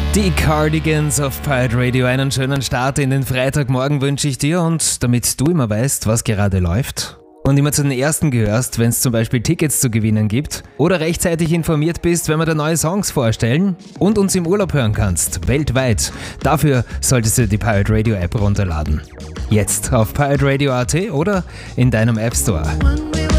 Die Cardigans auf Pirate Radio, einen schönen Start in den Freitagmorgen wünsche ich dir, und damit du immer weißt, was gerade läuft und immer zu den Ersten gehörst, wenn es zum Beispiel Tickets zu gewinnen gibt, oder rechtzeitig informiert bist, wenn wir da neue Songs vorstellen und uns im Urlaub hören kannst, weltweit. Dafür solltest du die Pirate Radio App runterladen. Jetzt auf pirateradio.at oder in deinem App Store.